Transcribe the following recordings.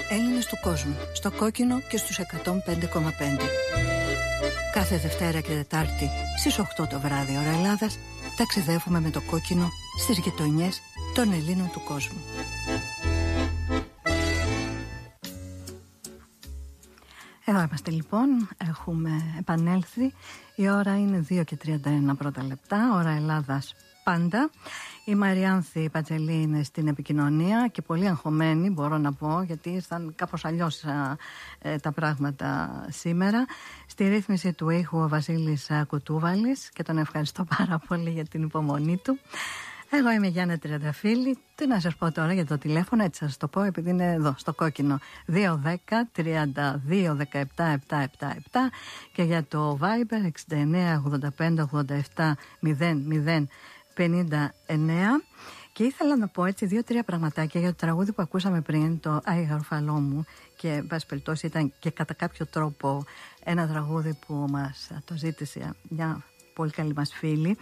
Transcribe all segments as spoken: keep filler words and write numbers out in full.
Έλληνες του κόσμου, στο Κόκκινο και στους εκατόν πέντε κόμμα πέντε. Κάθε Δευτέρα και Τετάρτη στις οκτώ το βράδυ ώρα Ελλάδας ταξιδεύουμε με το Κόκκινο στις γειτονιές των Ελλήνων του κόσμου. Εδώ είμαστε λοιπόν, έχουμε επανέλθει. Η ώρα είναι δύο και τριάντα ένα πρώτα λεπτά, ώρα Ελλάδας πάντα. Η Μαριάνθη Πατζελή είναι στην επικοινωνία και πολύ αγχωμένη, μπορώ να πω, γιατί ήρθαν κάπως αλλιώς α, ε, τα πράγματα σήμερα. Στη ρύθμιση του ήχου ο Βασίλης Κουτούβαλης και τον ευχαριστώ πάρα πολύ για την υπομονή του. Εγώ είμαι η Γιάννα Τριανταφύλλη. Τι να σας πω τώρα για το τηλέφωνο, έτσι σας το πω επειδή είναι εδώ στο Κόκκινο. Δύο δέκα τριάντα δύο δεκαεπτά επτακόσια εβδομήντα επτά και για το Viber εξήντα εννέα ογδόντα πέντε ογδόντα επτά μηδέν μηδέν πενήντα εννέα. Και ήθελα να πω έτσι δύο-τρία πραγματάκια για το τραγούδι που ακούσαμε πριν, το Άι Γαρουφαλό μου, και εν πάση περιπτώσει ήταν και κατά κάποιο τρόπο ένα τραγούδι που μας το ζήτησε μια πολύ καλή μας φίλη,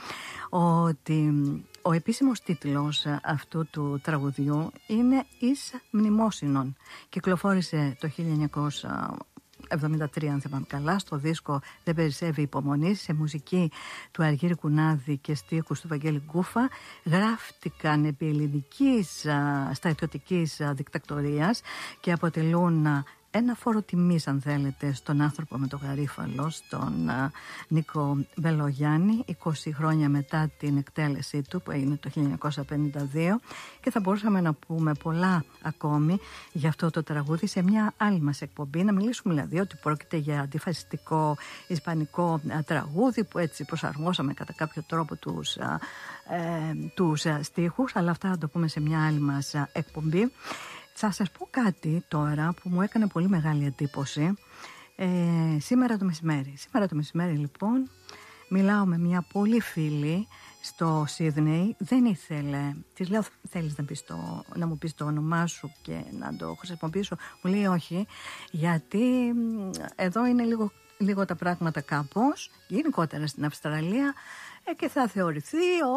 ότι ο επίσημος τίτλος αυτού του τραγουδιού είναι «Εις μνημόσυνον». Κυκλοφόρησε το χίλια εννιακόσια εβδομήντα τρία, αν θυμάμαι καλά, στο δίσκο «Δεν περισσεύει υπομονή», σε μουσική του Αργύρη Κουνάδη και στίχους του Βαγγέλη Γκούφα. Γράφτηκαν επί ελληνικής στρατιωτικής δικτακτορίας και αποτελούν ένα φόρο τιμής, αν θέλετε, στον άνθρωπο με το γαρίφαλο, στον α, Νίκο Μπελογιάννη, είκοσι χρόνια μετά την εκτέλεσή του, που έγινε το χίλια εννιακόσια πενήντα δύο, και θα μπορούσαμε να πούμε πολλά ακόμη για αυτό το τραγούδι σε μια άλλη μας εκπομπή, να μιλήσουμε δηλαδή ότι πρόκειται για αντιφασιστικό ισπανικό α, τραγούδι που έτσι προσαρμόσαμε κατά κάποιο τρόπο τους, α, ε, τους α, στίχους, αλλά αυτά θα το πούμε σε μια άλλη μας α, εκπομπή. Θα σας πω κάτι τώρα που μου έκανε πολύ μεγάλη εντύπωση ε, σήμερα το μεσημέρι. Σήμερα το μεσημέρι λοιπόν μιλάω με μια πολύ φίλη στο Σίδνεϊ. Δεν ήθελε, της λέω θέλεις να, πεις το, να μου πεις το όνομά σου και να το χρησιμοποιήσω. Μου λέει όχι, γιατί εδώ είναι λίγο, λίγο τα πράγματα κάπως, γενικότερα στην Αυστραλία, ε, και θα θεωρηθεί